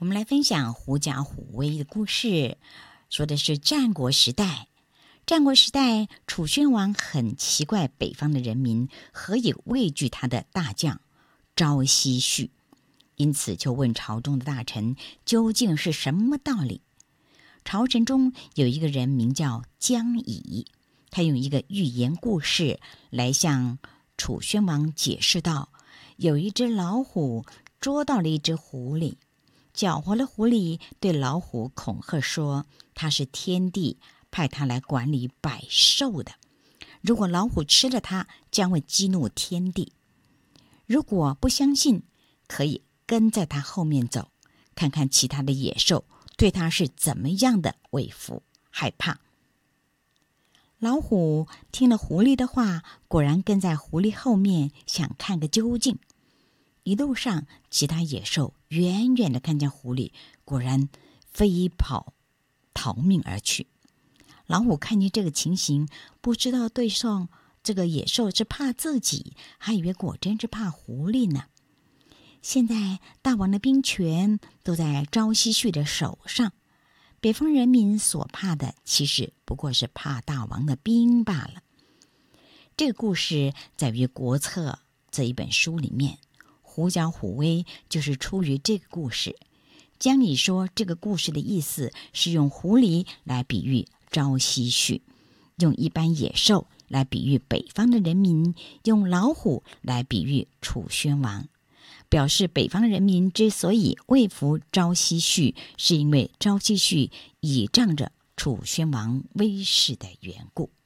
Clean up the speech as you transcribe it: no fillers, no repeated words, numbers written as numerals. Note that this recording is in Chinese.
我们来分享狐假虎威的故事，说的是战国时代。战国时代，楚宣王很奇怪北方的人民何以畏惧他的大将朝夕绪，因此就问朝中的大臣究竟是什么道理。朝臣中有一个人名叫姜乙，他用一个寓言故事来向楚宣王解释道，有一只老虎捉到了一只狐狸，搅和了狐狸，对老虎恐吓说他是天帝派他来管理百兽的，如果老虎吃了它，将会激怒天帝。如果不相信，可以跟在他后面走，看看其他的野兽对他是怎么样的畏服害怕。老虎听了狐狸的话，果然跟在狐狸后面，想看个究竟。一路上，其他野兽远远地看见狐狸，果然飞跑逃命而去。老虎看见这个情形，不知道对上这个野兽是怕自己，还以为果真是怕狐狸呢。现在大王的兵权都在朝夕绪的手上，北方人民所怕的其实不过是怕大王的兵罢了。这个故事在于《国策》这一本书里面，狐假虎威就是出于这个故事。姜乙说这个故事的意思是用狐狸来比喻朝夕绪，用一般野兽来比喻北方的人民，用老虎来比喻楚宣王，表示北方人民之所以畏服朝夕绪，是因为朝夕绪倚仗着楚宣王威势的缘故。